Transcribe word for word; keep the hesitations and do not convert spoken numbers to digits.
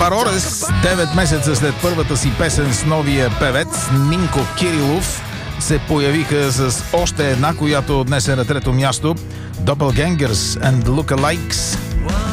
Арорес, девет месеца след първата си песен с новия певец Минко Кирилов, се появиха с още една, която днес е на трето място. Doppelgangers and Lookalikes.